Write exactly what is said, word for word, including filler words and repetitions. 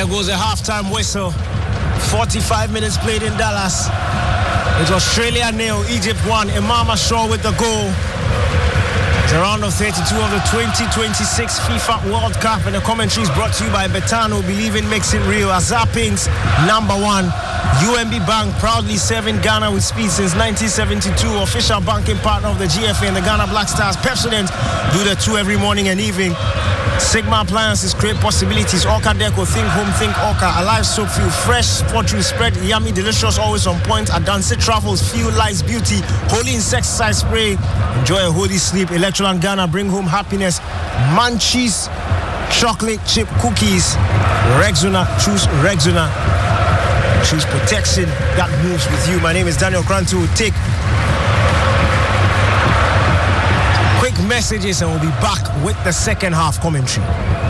There goes a halftime whistle. forty-five minutes played in Dallas. It's Australia nil, Egypt one. Imama Shaw with the goal. It's a round of thirty-two of the twenty twenty-six FIFA World Cup, and the commentary is brought to you by Betano. Believing makes it real. Azapings, number one. U M B Bank, proudly serving Ghana with speed since nineteen seventy-two. Official banking partner of the G F A and the Ghana Black Stars. Pepsodent, do the two every morning and evening. Sigma Appliances, create possibilities. Orca Deco, think home, think Orca. Alive soap fuel, fresh poultry spread, yummy, delicious, always on point. Adanse Travels, fuel, lights, beauty. Holy insecticide spray, enjoy a holy sleep. Electroland Ghana, bring home happiness. Munchies, chocolate chip cookies. Rexona, choose Rexona. Choose protection that moves with you. My name is Daniel Krantu. Take quick messages and we'll be back with the second half commentary.